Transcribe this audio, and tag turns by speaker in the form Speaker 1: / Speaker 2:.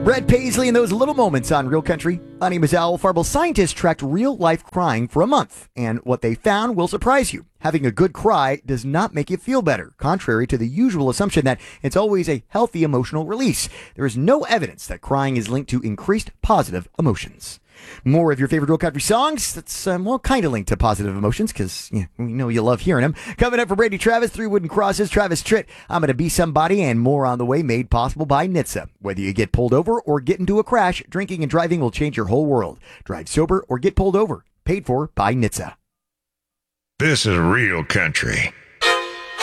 Speaker 1: Brett Paisley and those little moments on Real Country. My name is Al Farble. Scientists tracked real-life crying for a month, and what they found will surprise you. Having a good cry does not make you feel better, contrary to the usual assumption that it's always a healthy emotional release. There is no evidence that crying is linked to increased positive emotions. More of your favorite Real Country songs. That's, kind of linked to positive emotions because we know you love hearing them. Coming up for Brady Travis, Three Wooden Crosses, Travis Tritt, I'm Gonna Be Somebody, and more on the way, made possible by NHTSA. Whether you get pulled over or get into a crash, drinking and driving will change your whole world. Drive sober or get pulled over. Paid for by NHTSA.
Speaker 2: This is Real Country.